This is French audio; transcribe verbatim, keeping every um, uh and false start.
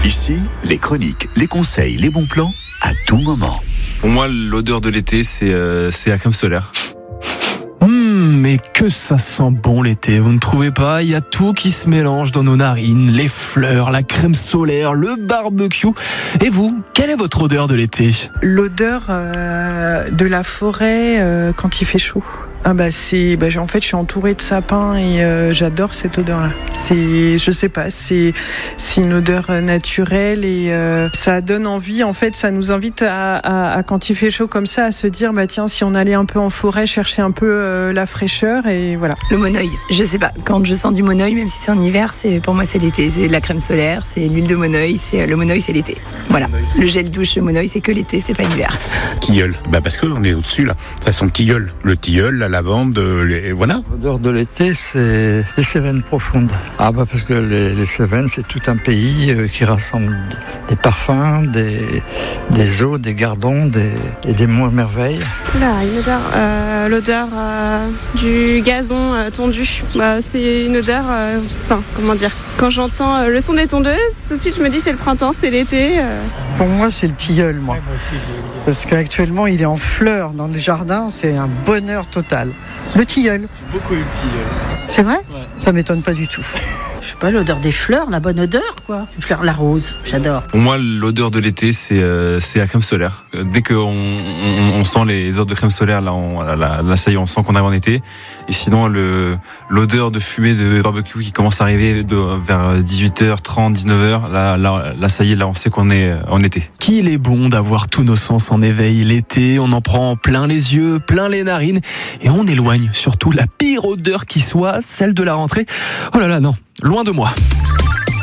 Ici, les chroniques, les conseils, les bons plans, à tout moment. Pour moi, l'odeur de l'été, c'est, euh, c'est la crème solaire. Mmh, mais que ça sent bon l'été, vous ne trouvez pas? Il y a tout qui se mélange dans nos narines, les fleurs, la crème solaire, le barbecue. Et vous, quelle est votre odeur de l'été? L'odeur euh, de la forêt euh, quand il fait chaud. Ah bah c'est, bah en fait je suis entourée de sapins et euh, j'adore cette odeur-là. C'est, je sais pas, c'est, c'est une odeur naturelle et euh, ça donne envie. En fait, ça nous invite à, à, à quand il fait chaud comme ça, à se dire bah tiens, si on allait un peu en forêt chercher un peu euh, la fraîcheur et voilà. Le monoeil, je sais pas. Quand je sens du monoeil, même si c'est en hiver, c'est pour moi c'est l'été. C'est de la crème solaire, c'est l'huile de monoeil, c'est le monoeil, c'est l'été. Voilà. Le gel douche, le monoeil, c'est que l'été, c'est pas l'hiver. Tilleul, bah parce qu'on est au-dessus là. Ça sent tilleul, le tilleul, la lavande, les... voilà. L'odeur de l'été, c'est les Cévennes profondes. Ah bah parce que les, les Cévennes, c'est tout un pays euh, qui rassemble des parfums, des, des eaux, des gardons, des, et des merveilles. Là, une odeur, euh, l'odeur euh, du gazon euh, tondu. Bah, c'est une odeur, euh, enfin, comment dire, quand j'entends euh, le son des tondeuses, tout de suite je me dis c'est le printemps, c'est l'été. Euh. Pour moi, c'est le tilleul, moi. Parce qu'actuellement, il est en fleurs dans le jardin, c'est un bonheur total. Le tilleul. J'ai beaucoup eu le tilleul. C'est vrai ? Ouais. Ça m'étonne pas du tout. Je sais pas, l'odeur des fleurs, la bonne odeur, quoi. Les fleurs, la rose, j'adore. Pour moi, l'odeur de l'été, c'est, euh, c'est la crème solaire. Dès qu'on on, on sent les odeurs de crème solaire, là, on, là, là, ça y est, on sent qu'on arrive en été. Et sinon, le, l'odeur de fumée de barbecue qui commence à arriver de, vers dix-huit heures trente, dix-neuf heures, là, là, là, ça y est, là, on sait qu'on est en été. Qu'il est bon d'avoir tous nos sens en éveil l'été, on en prend plein les yeux, plein les narines, et on éloigne surtout la pire odeur qui soit, celle de la rentrée. Oh là là, non, loin de moi.